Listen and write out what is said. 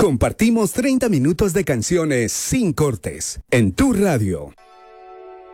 Compartimos 30 minutos de canciones sin cortes en tu radio.